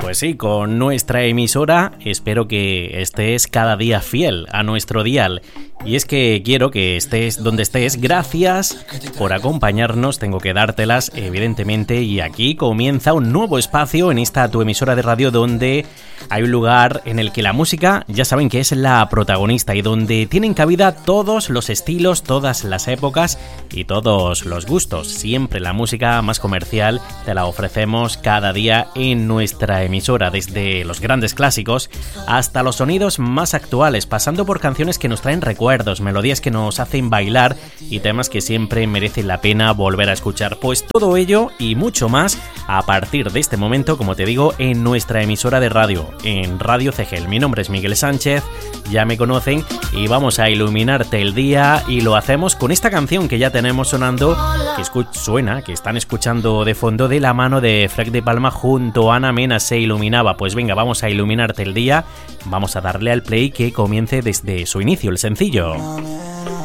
Pues sí, con nuestra emisora espero que estés cada día fiel a nuestro dial. Y es que quiero que estés donde estés. Gracias por acompañarnos, tengo que dártelas evidentemente. Y aquí comienza un nuevo espacio en esta tu emisora de radio, donde hay un lugar en el que la música, ya saben que es la protagonista, y donde tienen cabida todos los estilos, todas las épocas y todos los gustos. Siempre la música más comercial te la ofrecemos cada día en nuestra emisora, desde los grandes clásicos hasta los sonidos más actuales, pasando por canciones que nos traen recuerdos, melodías que nos hacen bailar y temas que siempre merecen la pena volver a escuchar. Pues todo ello y mucho más a partir de este momento, como te digo, en nuestra emisora de radio, en Radio Cegel. Mi nombre es Miguel Sánchez, ya me conocen, y vamos a iluminarte el día, y lo hacemos con esta canción que ya tenemos sonando, que están escuchando de fondo, de la mano de Freck de Palma junto a Ana Mena, Se Iluminaba. Pues venga, vamos a iluminarte el día, vamos a darle al play, que comience desde su inicio, el sencillo.